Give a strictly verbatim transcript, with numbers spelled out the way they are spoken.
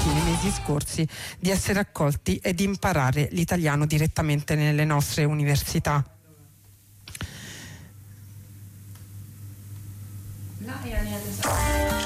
consentiti nei mesi scorsi di essere accolti e di imparare l'italiano direttamente nelle nostre università.